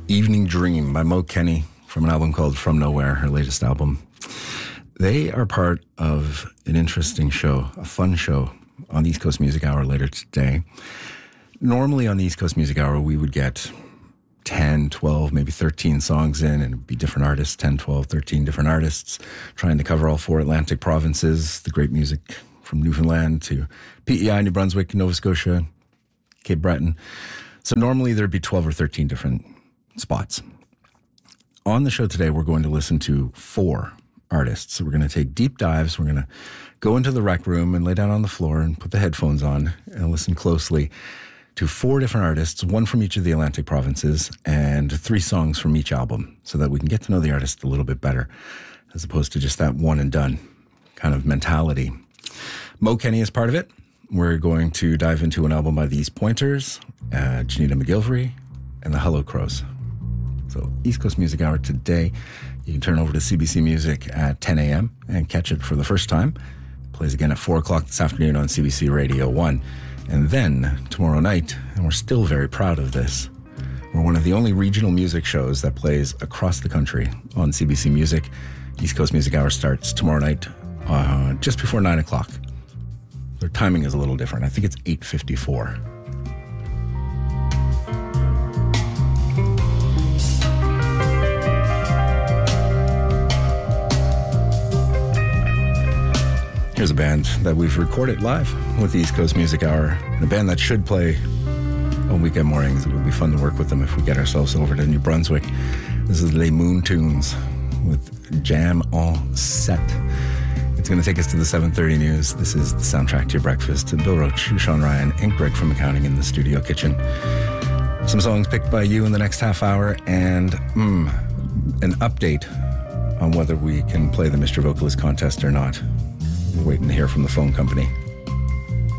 Evening Dream by Mo Kenny from an album called From Nowhere, her latest album. They are part of an interesting show, a fun show on the East Coast Music Hour later today. Normally on the East Coast Music Hour, we would get 10, 12, maybe 13 songs in, and it'd be different artists, 10, 12, 13 different artists, trying to cover all 4 Atlantic provinces, the great music from Newfoundland to PEI, New Brunswick, Nova Scotia, Cape Breton. So normally there'd be 12 or 13 different spots. On the show today, we're going to listen to 4 artists. So we're going to take deep dives. We're going to go into the rec room and lay down on the floor and put the headphones on and listen closely to 4 different artists, 1 from each of the Atlantic provinces, and 3 songs from each album, so that we can get to know the artist a little bit better, as opposed to just that one and done kind of mentality. Mo Kenny is part of it. We're going to dive into an album by the East Pointers, Janita McGilvery, and the Hello Crows. So East Coast Music Hour today. You can turn over to CBC Music at 10 a.m. and catch it for the first time. It plays again at 4 o'clock this afternoon on CBC Radio 1. And then tomorrow night, and we're still very proud of this, we're one of the only regional music shows that plays across the country on CBC Music. East Coast Music Hour starts tomorrow night just before 9 o'clock. Their timing is a little different. I think it's 8:54. Here's a band that we've recorded live with the East Coast Music Hour. A band that should play on weekend mornings. It would be fun to work with them if we get ourselves over to New Brunswick. This is Les Moon Tunes with Jam on Set. It's going to take us to the 7:30 news. This is the soundtrack to your breakfast. Bill Roach, Sean Ryan, and Greg from Accounting in the studio kitchen. Some songs picked by you in the next half hour, and an update on whether we can play the Mr. Vocalist contest or not. We're waiting to hear from the phone company.